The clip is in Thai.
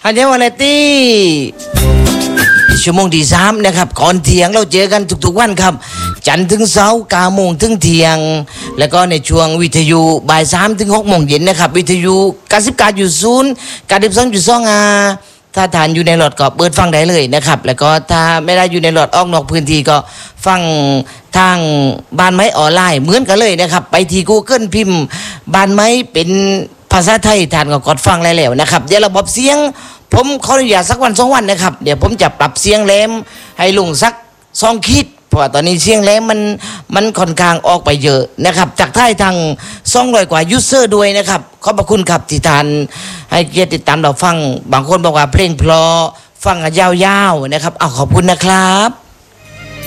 ฮันเจวาเลตี้ชั่วโมงที่3นะครับก่อนเที่ยงเราเจอกันทุกๆวันครับจันทร์ถึงเสาร์9 โมงถึงเที่ยงแล้วก็ในช่วงวิทยุบ่าย3 ถึง 6 โมงเย็นนะครับวิทยุ99.0 92.2 ถ้าทานอยู่ในหลอดก็เปิดฟังได้เลยนะครับแล้วก็ถ้าไม่ได้อยู่ในหลอดออกนอกพื้นที่ก็ฟังทางบ้านไม้ออนไลน์เหมือนกันเลยนะครับไปที่ Google พิมพ์บ้านไม้เป็นภาษาไทยทานก็กดฟังได้แล้วนะครับเดี๋ยวระบบเสียงผมขออนุญาตสักวัน2 วันนะครับเดี๋ยวผมจะปรับเสียงแหลมให้ลุงสัก2 ขีดเพราะว่าตอนนี้เสียงแหลมมันค่อนข้างออกไปเยอะนะครับจากท้ายทาง200 กว่ายูเซอร์ด้วยนะครับขอบพระคุณครับที่ทานให้เกียรติติดตามเราฟังบางคนบอกว่าเพลงเพราะฟังยาวๆนะครับเอาขอบคุณนะครับ